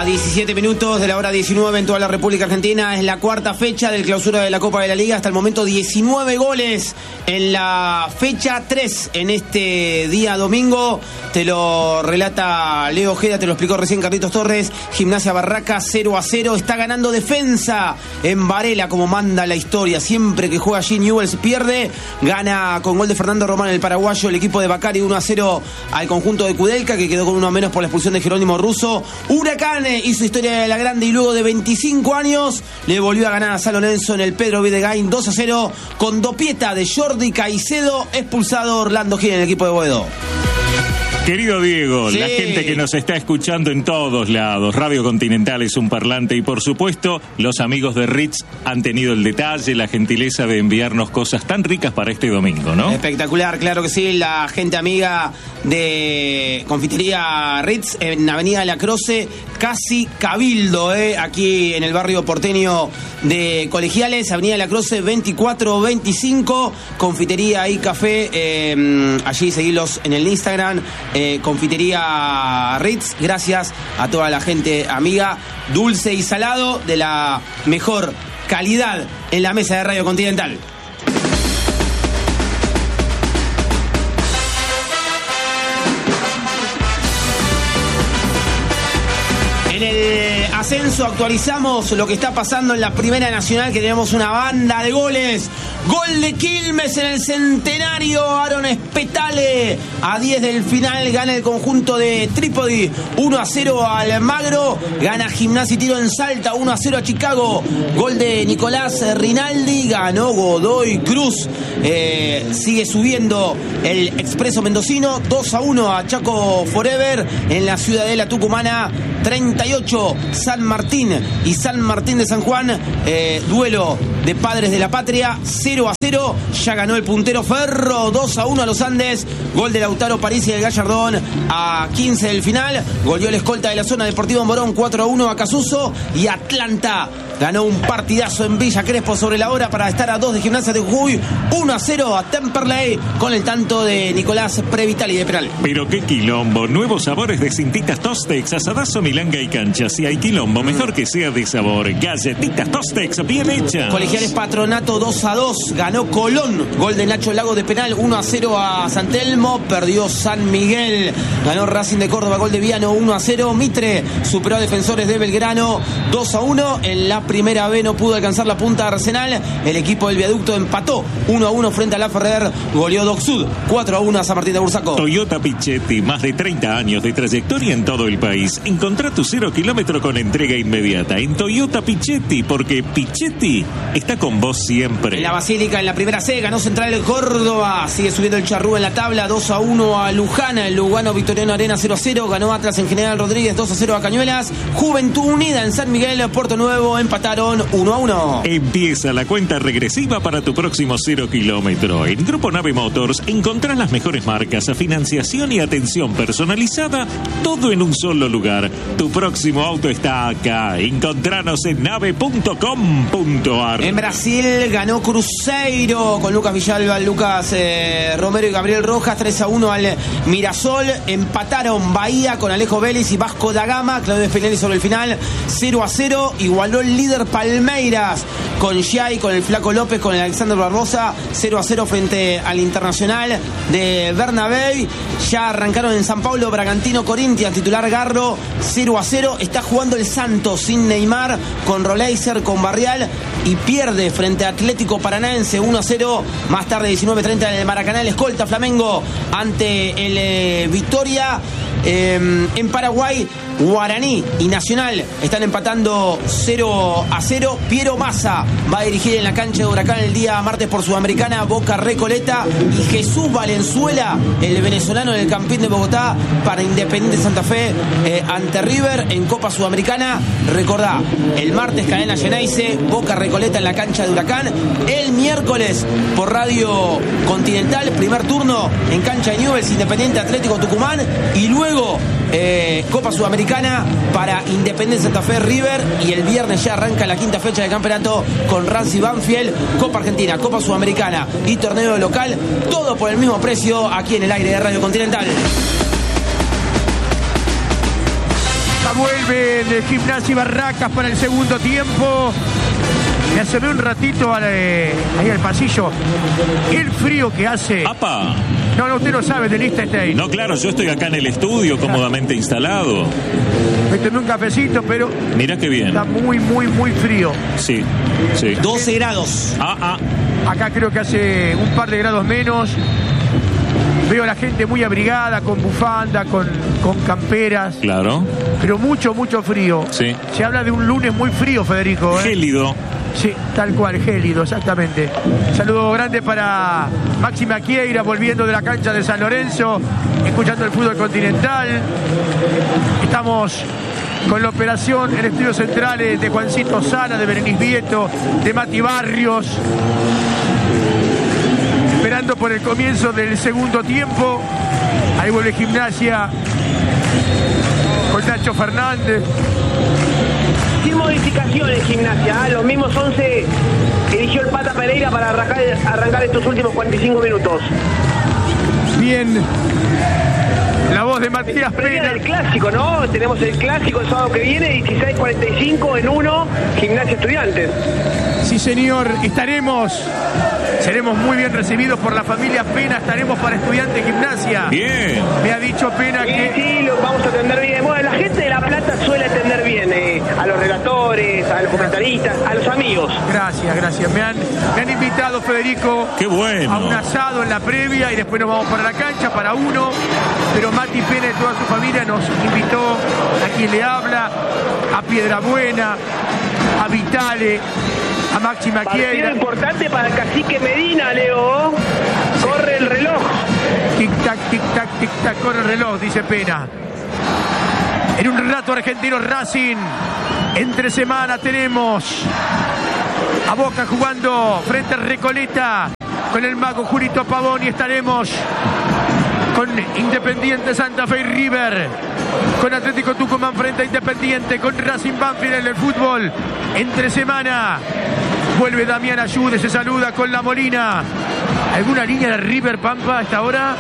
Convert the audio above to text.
A 17 minutos de la hora 19 en toda la República Argentina. Es la cuarta fecha del clausura de la Copa de la Liga. Hasta el momento 19 goles en la fecha 3 en este día domingo. Te lo relata Leo Ojeda, te lo explicó recién Carlitos Torres. Gimnasia Barraca 0-0. Está ganando Defensa en Varela, como manda la historia. Siempre que juega allí Newell's pierde. Gana con gol de Fernando Román, el paraguayo, el equipo de Bacari 1-0 al conjunto de Kudelka, que quedó con uno menos por la expulsión de Jerónimo Russo. Huracán hizo historia de la grande y luego de 25 años le volvió a ganar a San Lorenzo en el Pedro Videgain 2-0 con dopieta de Jordi Caicedo, expulsado Orlando Gil en el equipo de Boedo. Querido Diego, sí. La gente que nos está escuchando en todos lados, Radio Continental es un parlante y por supuesto los amigos de Ritz han tenido el detalle, la gentileza de enviarnos cosas tan ricas para este domingo, ¿no? Espectacular, claro que sí, la gente amiga de Confitería Ritz en Avenida La Croce, casi Cabildo, aquí en el barrio porteño de Colegiales, Avenida La Croce 2425, Confitería y Café, allí seguilos en el Instagram. Confitería Ritz, gracias a toda la gente amiga, dulce y salado de la mejor calidad en la mesa de Radio Continental. En el ascenso actualizamos lo que está pasando en la Primera Nacional, que tenemos una banda de goles. Gol de Quilmes en el Centenario, Aaron Espetale a 10 del final, gana el conjunto de Trípodi 1-0 al Almagro, gana Gimnasia y Tiro en Salta 1-0 a Chicago, gol de Nicolás Rinaldi, ganó Godoy Cruz, sigue subiendo el Expreso Mendocino 2-1 a Chaco Forever en la Ciudadela Tucumana. 38 San Martín y San Martín de San Juan, duelo de padres de la patria, 0-0, ya ganó el puntero Ferro, 2-1 a los Andes, gol de Lautaro París y del Gallardón a 15 del final, goleó el escolta de la zona Deportivo Morón 4-1 a Casuso, y Atlanta ganó un partidazo en Villa Crespo sobre la hora para estar a 2 de Gimnasia de Jujuy, 1-0 a Temperley con el tanto de Nicolás Previtali de penal. Pero qué quilombo, nuevos sabores de cintitas Tostex, asadazo, milanga y cancha. Si hay quilombo, mejor que sea de sabor. Galletitas Tostex bien hechas. Colegiales Patronato 2-2, ganó Colón, gol de Nacho Lago de penal, 1-0 a San Telmo, perdió San Miguel, ganó Racing de Córdoba, gol de Viano 1-0, Mitre superó a Defensores de Belgrano 2-1, en la primera B no pudo alcanzar la punta de Arsenal, el equipo del Viaducto empató 1-1 frente a La Ferrer, goleó Doc Sud 4-1 a San Martín de Bursaco. Toyota Pichetti, más de 30 años de trayectoria en todo el país. Encontrá tu 0 kilómetro con entrega inmediata en Toyota Pichetti, porque Pichetti está con vos siempre. En la Basílica, en la primera C, ganó Central Córdoba, sigue subiendo el Charrúa en la tabla, 2-1 a Luján, el Lugano Victoriano Arena 0-0, ganó Atlas en General Rodríguez 2-0 a Cañuelas, Juventud Unida en San Miguel, Puerto Nuevo empataron 1-1. Empieza la cuenta regresiva para tu próximo 0 kilómetro. En Grupo Nave Motors encontrás las mejores marcas, financiación y atención personalizada, todo en un solo lugar. Tu próximo auto está acá. Encontranos en nave.com.ar. En Brasil ganó Cruzeiro con Lucas Villalba, Lucas Romero y Gabriel Rojas 3-1 al Mirasol. Empataron Bahía con Alejo Vélez y Vasco da Gama, Claudio Spinelli sobre el final 0-0. Igualó el líder Palmeiras con Giai, con el Flaco López, con el Alexander Barbosa 0-0 frente al Internacional de Bernabéu. Ya arrancaron en San Paulo Bragantino Corinthians, titular Garro 0-0. Está jugando el Santos sin Neymar, con Roleiser, con Barrial, y pierde frente a Atlético Paranaense 1-0. Más tarde 19:30 en el Maracaná, el escolta Flamengo ante el Vitória. En Paraguay, Guaraní y Nacional están empatando 0-0. Piero Massa va a dirigir en la cancha de Huracán el día martes por Sudamericana, Boca Recoleta, y Jesús Valenzuela, el venezolano del Campín de Bogotá, para Independiente Santa Fe ante River en Copa Sudamericana. Recordá, el martes Cadena Geneise, Boca Recoleta en la cancha de Huracán. El miércoles por Radio Continental, primer turno en cancha de Newell's, Independiente Atlético Tucumán, y luego Copa Sudamericana para Independiente Santa Fe River, y el viernes ya arranca la quinta fecha del campeonato con Racing Banfield, Copa Argentina, Copa Sudamericana y torneo local, todo por el mismo precio aquí en el aire de Radio Continental. Ya vuelve de Gimnasia y Barracas para el segundo tiempo. Me asomé un ratito ahí al pasillo. El frío que hace. ¡Apa! No, usted no sabe de Liechtenstein. No, claro, yo estoy acá en el estudio cómodamente instalado. Me tomé un cafecito, pero Mirá qué bien. está muy frío. Sí. 12 grados. Acá creo que hace un par de grados menos. Veo a la gente muy abrigada, con bufanda, con camperas. Claro. Pero mucho frío. Sí. Se habla de un lunes muy frío, Federico. Gélido. Sí, tal cual, gélido, exactamente. Saludo grande para Máxima Quieira, volviendo de la cancha de San Lorenzo, escuchando el fútbol continental. Estamos con la operación en estudios centrales de Juancito Sala, de Berenice Vieto, de Mati Barrios. Esperando por el comienzo del segundo tiempo. Ahí vuelve Gimnasia con Nacho Fernández. Sin modificaciones Gimnasia, los mismos 11 eligió el Pata Pereira para arrancar estos últimos 45 minutos. Bien, la voz de Matías Previa Pena. del clásico, ¿no? Tenemos el clásico el sábado que viene, 16:45 en 1, Gimnasia Estudiantes. Sí, señor, seremos muy bien recibidos por la familia Pena, estaremos para Estudiantes Gimnasia. Bien. Me ha dicho Pena que... Sí, lo vamos a atender bien. Bueno, la gente de La Plata suele atender bien a los relatores, a los comentaristas, a los amigos. Gracias. Me han invitado, Federico, Qué bueno. a un asado en la previa y después nos vamos para la cancha, para uno. Pero Mati Pena y toda su familia nos invitó a quien le habla, a Piedrabuena, a Vitale, a Máxima Partido Quieira. importante para el cacique Medina, Leo. Corre el reloj. Tic-tac, corre el reloj, dice Pena. En un rato Argentino Racing. Entre semana tenemos a Boca jugando frente a Recoleta con el mago Julito Pavón, y estaremos con Independiente Santa Fe y River, con Atlético Tucumán frente a Independiente, con Racing Banfield en el fútbol. Entre semana vuelve Damián Ayude, se saluda con La Molina. ¿Alguna línea de River, Pampa, hasta ahora?